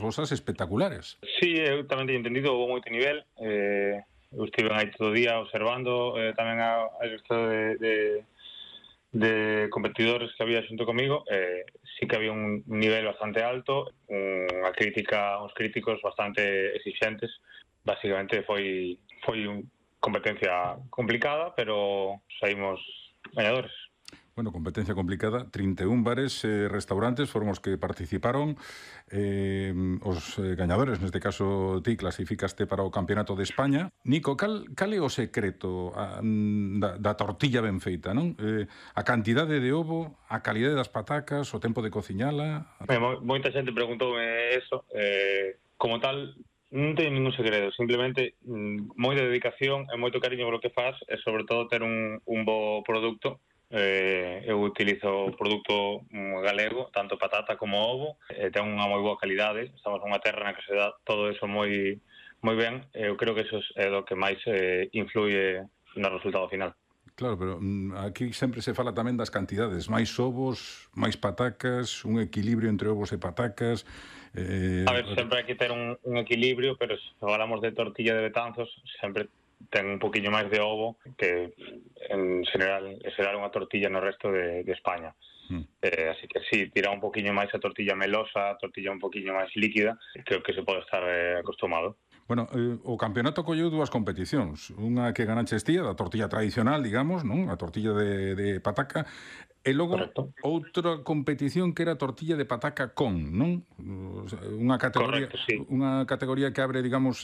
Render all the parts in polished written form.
vosas espectaculares. Sí, eu tamén teño entendido, houve moito nivel. Eu estive aí todo o día observando tamén a resto de competidores que había xunto comigo. Sí que había un nivel bastante alto, uns críticos bastante exixentes. Básicamente foi competencia complicada, pero saímos gañadores. Bueno, competencia complicada, 31 bares e restaurantes foron os que participaron. Os gañadores, neste caso ti, clasificaste para o Campeonato de España. Nico, cal é o secreto da tortilla ben feita, non? A cantidade de ovo, a calidade das patacas, o tempo de cociñala... Moita xente preguntoume eso. Como tal, non teño ningún segredo, simplemente moita dedicación e moito cariño polo que faz, e sobre todo ter un bo produto. Eu utilizo produto galego, tanto patata como ovo, ten unha moi boa calidade. Estamos nunha terra na que se dá todo eso moi ben. Eu creo que eso é o que máis influye no resultado final. Claro, pero aquí sempre se fala tamén das cantidades, máis ovos, máis patacas, un equilibrio entre ovos e patacas. A ver, sempre hai que ter un equilibrio, pero se falamos de tortilla de Betanzos, sempre ten un poquinho máis de ovo que en general será unha tortilla no resto de España. Así que sí, tira un poquinho máis a tortilla melosa, a tortilla un poquinho máis líquida, creo que se pode estar acostumado. Bueno, o campeonato colleu dúas competicións, unha que ganaches ti, a tortilla tradicional, digamos, non? A tortilla de pataca, e logo outra competición que era a tortilla de pataca con, non? Unha categoría, correcto, sí. Unha categoría que abre, digamos,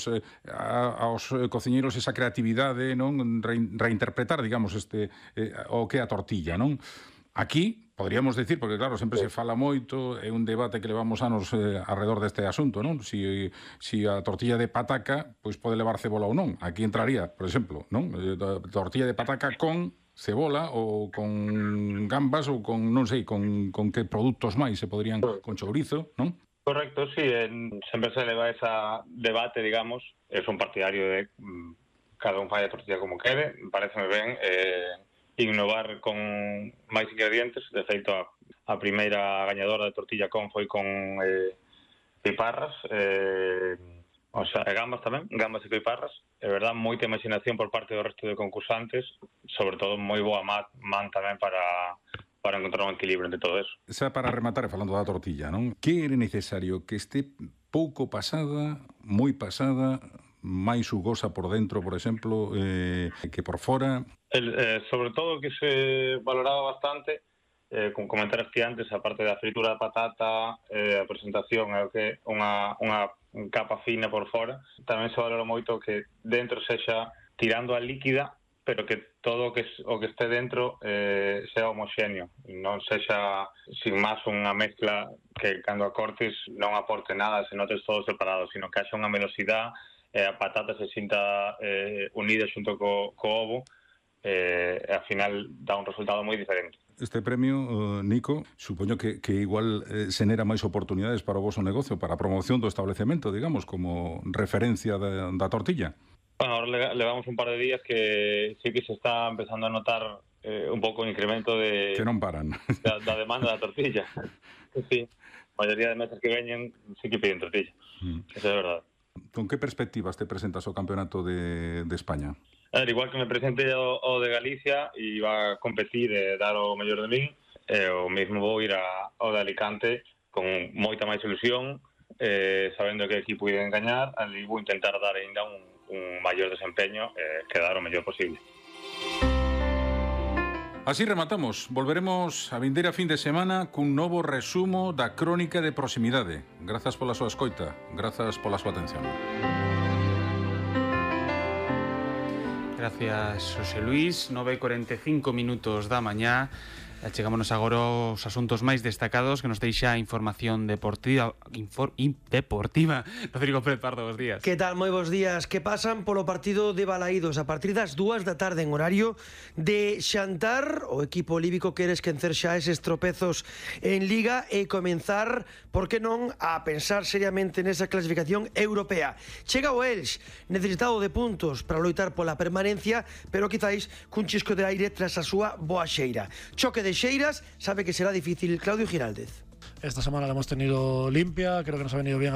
aos cociñeiros esa creatividade, non? Reinterpretar, digamos, o que é a tortilla, non? Aquí, podríamos decir, porque claro, sempre se fala moito, é un debate que levamos anos alrededor deste asunto, non? Si a tortilla de pataca pois pode levar cebola ou non. Aquí entraría, por exemplo, non? Tortilla de pataca con cebola ou con gambas ou con, non sei, con que produtos máis se podrían, con chourizo, non? Correcto, sí, sempre se leva ese debate, digamos. Eu son partidario de cada un fai a tortilla como quere, pareceme ben, innovar con máis ingredientes. De feito, a primeira gañadora de tortilla con foi con piparras, o sea, gambas tamén, gambas e piparras. É verdad, moita imaginación por parte do resto de concursantes, sobre todo moi boa man tamén para encontrar un equilibrio entre todo eso. Xa para rematar, falando da tortilla, non? Que é necesario que este pouco pasada, moi pasada, máis sugosa por dentro, por exemplo, que por fora? Sobre todo que se valoraba bastante, como comentaste antes, a parte da fritura da patata, a presentación é o que unha capa fina por fora. Tamén se valora moito que dentro sexa tirando a líquida, pero que todo o que este dentro sea homoxéneo, non sexa sin máis unha mezcla que cando a cortes non aporte nada, se notes todo separado, sino que haxa unha melosidade, a patata se sinta unida xunto co ovo, e ao final dá un resultado moi diferente. Este premio, Nico, supoño que igual xenera máis oportunidades para o voso negocio, para a promoción do establecemento, digamos, como referencia da tortilla. Bueno, ahora levamos un par de días que sí que se está empezando a notar un pouco o incremento de... Que non paran. Da demanda da tortilla. Sí, a maioría de mesas que veñen sí que piden tortilla. Eso é verdade. Con que perspectivas te presentas ao Campeonato de España? Igual que me presente o de Galicia e iba a competir e dar o mellor de min, o mesmo vou ir ao de Alicante con moita máis ilusión, sabendo que equipo irán gañar, ali vou intentar dar ainda un maior desempeño e quedar o mellor posible. Así rematamos. Volveremos a vindeira fin de semana cun novo resumo da crónica de proximidade. Grazas pola súa escoita, grazas pola súa atención. Gracias, José Luis. 9:45 da mañá. Chegámonos agora aos asuntos máis destacados que nos deixa a información deportiva. Rodrigo Pérez Pardo, bos días. Que tal? Moi bos días. Que pasan polo partido de Balaídos a partir das 2 da tarde en horario de xantar. O equipo olívico quere esquecer xa eses tropezos en Liga e comenzar, por que non, a pensar seriamente nesa clasificación europea. Chega o Elx, necesitado de puntos para loitar pola permanencia, pero quizáis cun chisco de aire tras a súa boa xeira. Choque de xeiras, sabe que será difícil Claudio Giraldez. Esta semana la hemos tenido limpia, creo que nos ha venido bien